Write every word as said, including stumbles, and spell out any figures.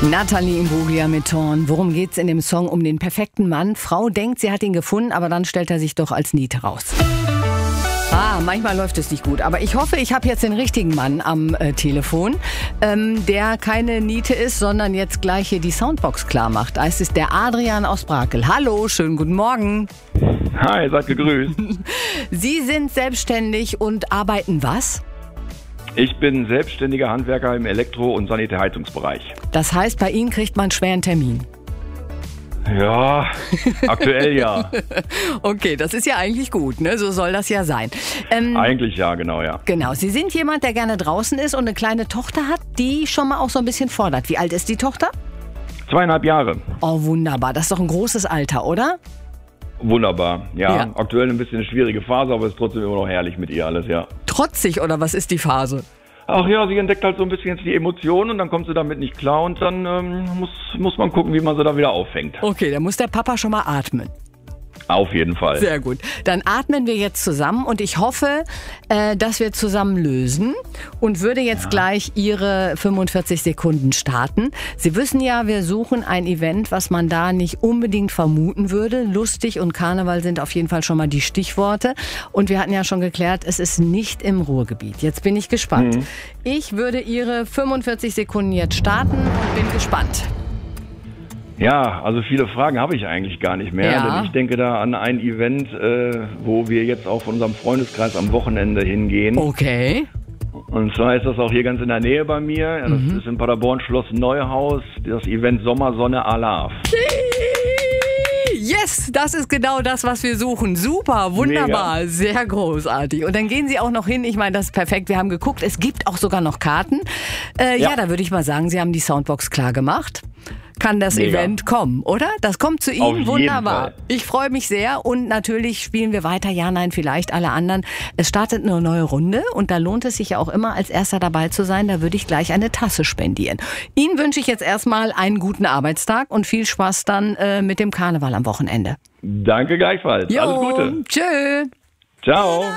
Nathalie Imbruglia mit Thorn. Worum geht's in dem Song? Um den perfekten Mann. Frau denkt, sie hat ihn gefunden, aber dann stellt er sich doch als Niete raus. Ah, manchmal läuft es nicht gut. Aber ich hoffe, ich habe jetzt den richtigen Mann am äh, Telefon, ähm, der keine Niete ist, sondern jetzt gleich hier die Soundbox klar macht. Es ist der Adrian aus Brakel. Hallo, schönen guten Morgen. Hi, seid gegrüßt. Sie sind selbstständig und arbeiten was? Ich bin selbstständiger Handwerker im Elektro- und Sanitärheizungsbereich. Das heißt, bei Ihnen kriegt man schwer einen Termin. Ja, aktuell ja. Okay, das ist ja eigentlich gut, ne? So soll das ja sein. Ähm, Eigentlich ja, genau, ja. Genau, Sie sind jemand, der gerne draußen ist und eine kleine Tochter hat, die schon mal auch so ein bisschen fordert. Wie alt ist die Tochter? Zweieinhalb Jahre. Oh, wunderbar. Das ist doch ein großes Alter, oder? Wunderbar. Ja, Ja. aktuell ein bisschen eine schwierige Phase, aber es ist trotzdem immer noch herrlich mit ihr alles, ja. Trotzig, oder was ist die Phase? Ach ja, sie entdeckt halt so ein bisschen jetzt die Emotionen und dann kommt sie damit nicht klar und dann ähm, muss, muss man gucken, wie man sie da wieder auffängt. Okay, da muss der Papa schon mal atmen. Auf jeden Fall. Sehr gut. Dann atmen wir jetzt zusammen und ich hoffe, äh, dass wir zusammen lösen und würde jetzt ja. gleich Ihre fünfundvierzig Sekunden starten. Sie wissen ja, wir suchen ein Event, was man da nicht unbedingt vermuten würde. Lustig und Karneval sind auf jeden Fall schon mal die Stichworte. Und wir hatten ja schon geklärt, es ist nicht im Ruhrgebiet. Jetzt bin ich gespannt. Mhm. Ich würde Ihre fünfundvierzig Sekunden jetzt starten und bin gespannt. Ja, also viele Fragen habe ich eigentlich gar nicht mehr, Ja. denn ich denke da an ein Event, äh, wo wir jetzt auch von unserem Freundeskreis am Wochenende hingehen. Okay. Und zwar ist das auch hier ganz in der Nähe bei mir. Ja, das Mhm. ist in Paderborn Schloss Neuhaus, das Event Sommersonne Alaf. Yes, das ist genau das, was wir suchen. Super, wunderbar, Mega. sehr großartig. Und dann gehen Sie auch noch hin. Ich meine, das ist perfekt. Wir haben geguckt, es gibt auch sogar noch Karten. Äh, ja. ja, da würde ich mal sagen, Sie haben die Soundbox klar gemacht. Kann das Mega. Event kommen, oder? Das kommt zu Ihnen, Auf jeden wunderbar. Fall. Ich freue mich sehr und natürlich spielen wir weiter. Ja, nein, vielleicht alle anderen. Es startet eine neue Runde und da lohnt es sich ja auch immer, als Erster dabei zu sein. Da würde ich gleich eine Tasse spendieren. Ihnen wünsche ich jetzt erstmal einen guten Arbeitstag und viel Spaß dann äh, mit dem Karneval am Wochenende. Danke gleichfalls. Jo, Alles Gute. Tschö. Ciao.